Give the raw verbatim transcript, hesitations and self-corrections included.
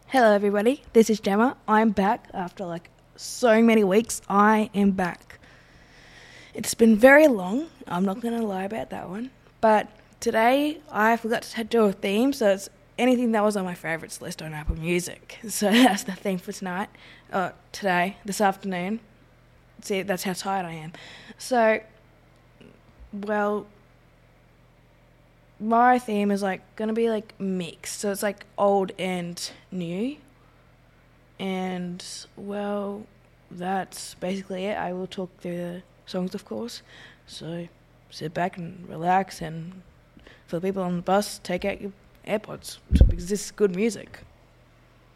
Hello, everybody. This is Gemma. I'm back after like so many weeks. I am back. It's been very long. I'm not going to lie about that one. But today I forgot to do a theme, so it's anything that was on my favourites list on Apple Music. So that's the theme for tonight, uh, today, this afternoon. See, that's how tired I am. So, well, my theme is like going to be like mixed. So it's like old and new. And, well, that's basically it. I will talk through the songs, of course. So sit back and relax, and for the people on the bus, take out your AirPods because this is good music.